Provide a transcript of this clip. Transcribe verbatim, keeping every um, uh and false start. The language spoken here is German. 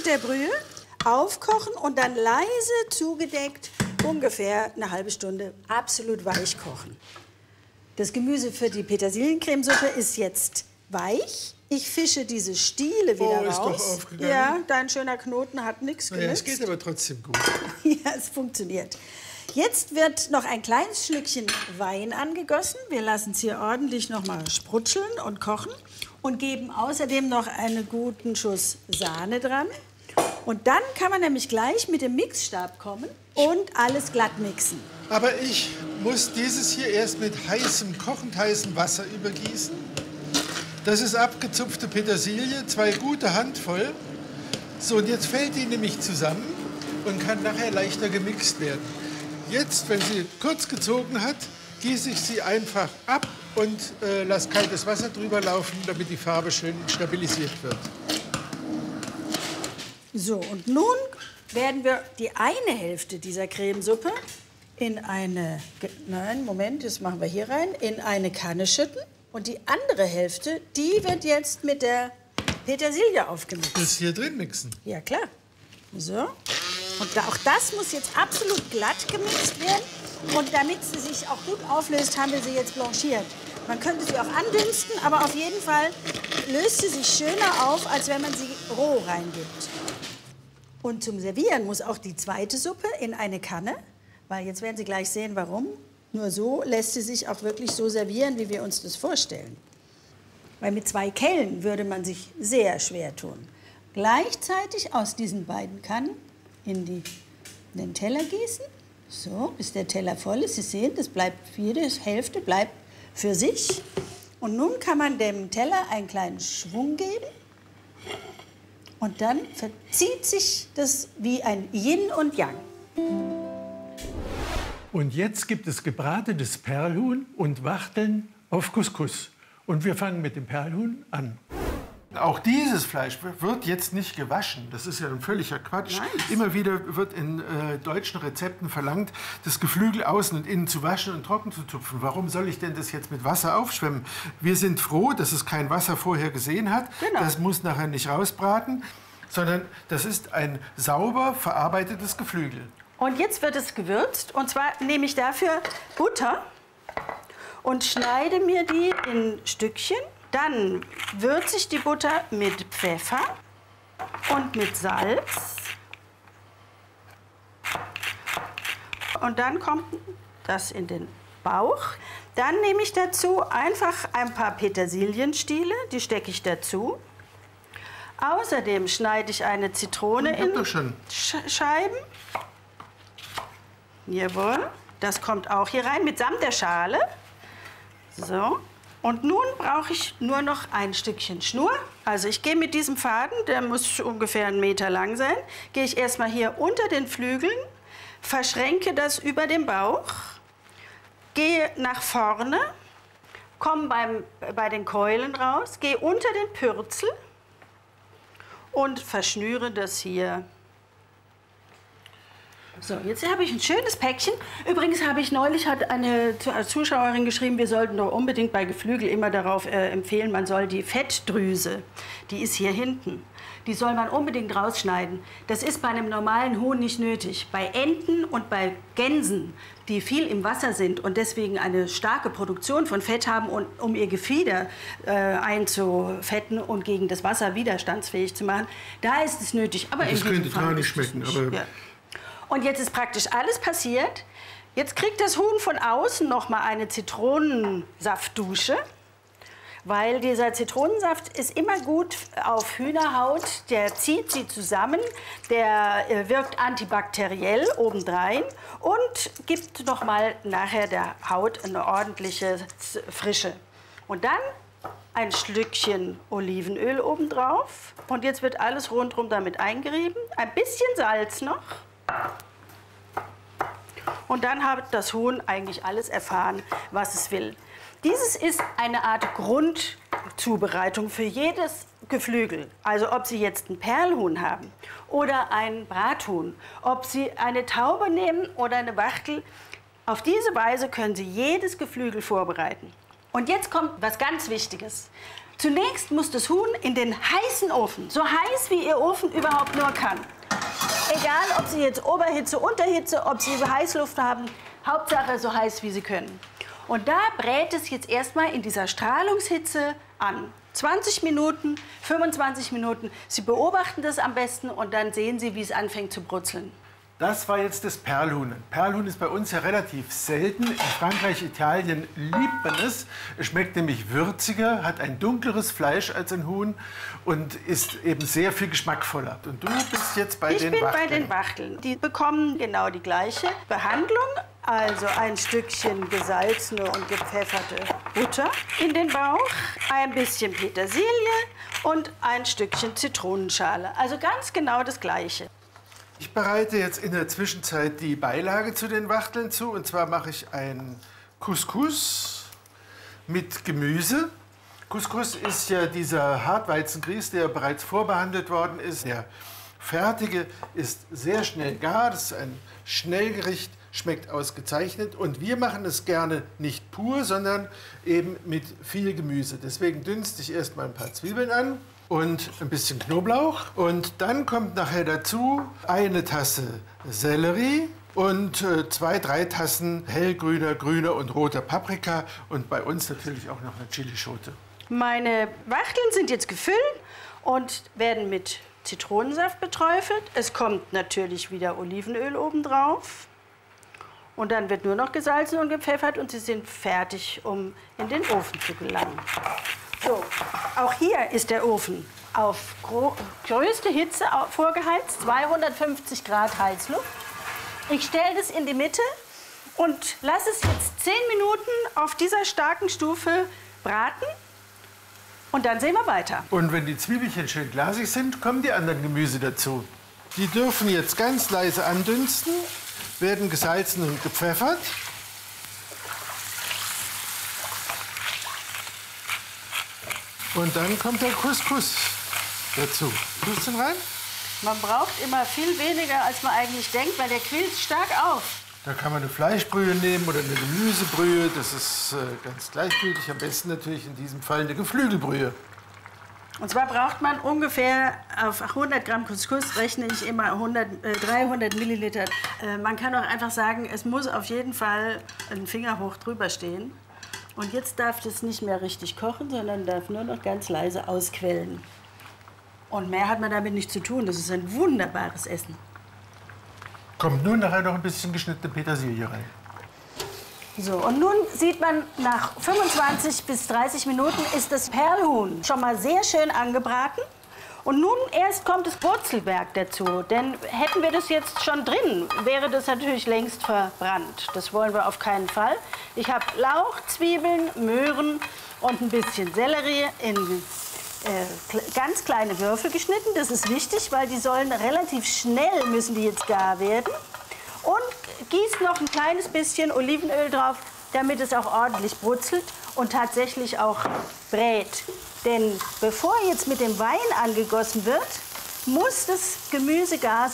der Brühe, aufkochen und dann leise zugedeckt ungefähr eine halbe Stunde absolut weich kochen. Das Gemüse für die Petersiliencremesuppe ist jetzt weich. Ich fische diese Stiele wieder oh, ist raus. Doch aufgegangen. Ja, dein schöner Knoten hat nichts naja, genützt. Es geht aber trotzdem gut. Ja, es funktioniert. Jetzt wird noch ein kleines Schlückchen Wein angegossen. Wir lassen es hier ordentlich noch mal sprutzeln und kochen und geben außerdem noch einen guten Schuss Sahne dran. Und dann kann man nämlich gleich mit dem Mixstab kommen und alles glatt mixen. Aber ich muss dieses hier erst mit heißem, kochend heißem Wasser übergießen. Das ist abgezupfte Petersilie, zwei gute Handvoll. So, und jetzt fällt die nämlich zusammen und kann nachher leichter gemixt werden. Jetzt, wenn sie kurz gezogen hat, gieße ich sie einfach ab und äh, lasse kaltes Wasser drüber laufen, damit die Farbe schön stabilisiert wird. So, und nun werden wir die eine Hälfte dieser Cremesuppe in eine, nein, Moment, das machen wir hier rein, in eine Kanne schütten. Und die andere Hälfte, die wird jetzt mit der Petersilie aufgemixt. Das hier drin mixen? Ja, klar. So. Und da, auch das muss jetzt absolut glatt gemixt werden. Und damit sie sich auch gut auflöst, haben wir sie jetzt blanchiert. Man könnte sie auch andünsten, aber auf jeden Fall löst sie sich schöner auf, als wenn man sie roh reingibt. Und zum Servieren muss auch die zweite Suppe in eine Kanne, weil jetzt werden Sie gleich sehen, warum. Nur so lässt sie sich auch wirklich so servieren, wie wir uns das vorstellen. Weil mit zwei Kellen würde man sich sehr schwer tun. Gleichzeitig aus diesen beiden Kannen in, die, in den Teller gießen. So, bis der Teller voll ist. Sie sehen, das bleibt, jede Hälfte bleibt für sich. Und nun kann man dem Teller einen kleinen Schwung geben. Und dann verzieht sich das wie ein Yin und Yang. Und jetzt gibt es gebratenes Perlhuhn und Wachteln auf Couscous. Und wir fangen mit dem Perlhuhn an. Auch dieses Fleisch wird jetzt nicht gewaschen. Das ist ja ein völliger Quatsch. Nice. Immer wieder wird in äh, deutschen Rezepten verlangt, das Geflügel außen und innen zu waschen und trocken zu tupfen. Warum soll ich denn das jetzt mit Wasser aufschwemmen? Wir sind froh, dass es kein Wasser vorher gesehen hat. Genau. Das muss nachher nicht rausbraten, sondern das ist ein sauber verarbeitetes Geflügel. Und jetzt wird es gewürzt. Und zwar nehme ich dafür Butter und schneide mir die in Stückchen. Dann würze ich die Butter mit Pfeffer und mit Salz. Und dann kommt das in den Bauch. Dann nehme ich dazu einfach ein paar Petersilienstiele, die stecke ich dazu. Außerdem schneide ich eine Zitrone in Sch Scheiben. Jawohl, das kommt auch hier rein, mitsamt der Schale. So, und nun brauche ich nur noch ein Stückchen Schnur. Also ich gehe mit diesem Faden, der muss ungefähr einen Meter lang sein, gehe ich erstmal hier unter den Flügeln, verschränke das über den Bauch, gehe nach vorne, komme beim, bei den Keulen raus, gehe unter den Pürzel und verschnüre das hier. So, jetzt habe ich ein schönes Päckchen. Übrigens habe ich neulich, hat eine Zuschauerin geschrieben, wir sollten doch unbedingt bei Geflügel immer darauf äh, empfehlen, man soll die Fettdrüse, die ist hier hinten, die soll man unbedingt rausschneiden. Das ist bei einem normalen Huhn nicht nötig. Bei Enten und bei Gänsen, die viel im Wasser sind und deswegen eine starke Produktion von Fett haben, und, um ihr Gefieder äh, einzufetten und gegen das Wasser widerstandsfähig zu machen, da ist es nötig. Aber das könnte gar nicht schmecken. Aber ja. Und jetzt ist praktisch alles passiert. Jetzt kriegt das Huhn von außen noch mal eine Zitronensaftdusche, weil dieser Zitronensaft ist immer gut auf Hühnerhaut. Der zieht sie zusammen, der wirkt antibakteriell obendrein und gibt noch mal nachher der Haut eine ordentliche Frische. Und dann ein Stückchen Olivenöl obendrauf. Und jetzt wird alles rundherum damit eingerieben. Ein bisschen Salz noch. Und dann hat das Huhn eigentlich alles erfahren, was es will. Dieses ist eine Art Grundzubereitung für jedes Geflügel. Also ob Sie jetzt ein Perlhuhn haben oder ein Brathuhn, ob Sie eine Taube nehmen oder eine Wachtel. Auf diese Weise können Sie jedes Geflügel vorbereiten. Und jetzt kommt was ganz Wichtiges. Zunächst muss das Huhn in den heißen Ofen, so heiß wie Ihr Ofen überhaupt nur kann. Egal, ob Sie jetzt Oberhitze, Unterhitze, ob Sie Heißluft haben, Hauptsache so heiß, wie Sie können. Und da brät es jetzt erstmal in dieser Strahlungshitze an. zwanzig Minuten, fünfundzwanzig Minuten. Sie beobachten das am besten und dann sehen Sie, wie es anfängt zu brutzeln. Das war jetzt das Perlhuhn. Perlhuhn ist bei uns ja relativ selten. In Frankreich, Italien liebt man es. Es schmeckt nämlich würziger, hat ein dunkleres Fleisch als ein Huhn und ist eben sehr viel geschmackvoller. Und du bist jetzt bei ich den bin Wachteln. bei den Wachteln. Die bekommen genau die gleiche Behandlung. Also ein Stückchen gesalzene und gepfefferte Butter in den Bauch, ein bisschen Petersilie und ein Stückchen Zitronenschale. Also ganz genau das Gleiche. Ich bereite jetzt in der Zwischenzeit die Beilage zu den Wachteln zu. Und zwar mache ich einen Couscous mit Gemüse. Couscous ist ja dieser Hartweizengrieß, der bereits vorbehandelt worden ist. Der fertige ist sehr schnell gar. Das ist ein Schnellgericht, schmeckt ausgezeichnet. Und wir machen es gerne nicht pur, sondern eben mit viel Gemüse. Deswegen dünste ich erst mal ein paar Zwiebeln an. Und ein bisschen Knoblauch. Und dann kommt nachher dazu eine Tasse Sellerie und äh, zwei, drei Tassen hellgrüner, grüner und roter Paprika. Und bei uns natürlich auch noch eine Chilischote. Meine Wachteln sind jetzt gefüllt und werden mit Zitronensaft beträufelt. Es kommt natürlich wieder Olivenöl obendrauf. Und dann wird nur noch gesalzen und gepfeffert und sie sind fertig, um in den Ofen zu gelangen. So, auch hier ist der Ofen auf größte Hitze vorgeheizt, zweihundertfünfzig Grad Heizluft. Ich stelle das in die Mitte und lasse es jetzt zehn Minuten auf dieser starken Stufe braten. Und dann sehen wir weiter. Und wenn die Zwiebelchen schön glasig sind, kommen die anderen Gemüse dazu. Die dürfen jetzt ganz leise andünsten, werden gesalzen und gepfeffert. Und dann kommt der Couscous dazu. Tust du ihn rein? Man braucht immer viel weniger, als man eigentlich denkt, weil der quillt stark auf. Da kann man eine Fleischbrühe nehmen oder eine Gemüsebrühe. Das ist äh, ganz gleichgültig. Am besten natürlich in diesem Fall eine Geflügelbrühe. Und zwar braucht man ungefähr auf hundert Gramm Couscous rechne ich immer hundert, äh, dreihundert Milliliter. Äh, man kann auch einfach sagen, es muss auf jeden Fall ein Finger hoch drüber stehen. Und jetzt darf das nicht mehr richtig kochen, sondern darf nur noch ganz leise ausquellen. Und mehr hat man damit nicht zu tun. Das ist ein wunderbares Essen. Kommt nun nachher noch ein bisschen geschnittene Petersilie rein. So, und nun sieht man, nach fünfundzwanzig bis dreißig Minuten ist das Perlhuhn schon mal sehr schön angebraten. Und nun erst kommt das Brutzelwerk dazu. Denn hätten wir das jetzt schon drin, wäre das natürlich längst verbrannt. Das wollen wir auf keinen Fall. Ich habe Lauch, Zwiebeln, Möhren und ein bisschen Sellerie in äh, ganz kleine Würfel geschnitten. Das ist wichtig, weil die sollen relativ schnell, müssen die jetzt gar werden. Und gießt noch ein kleines bisschen Olivenöl drauf, damit es auch ordentlich brutzelt und tatsächlich auch brät. Denn bevor jetzt mit dem Wein angegossen wird, muss das Gemüse gar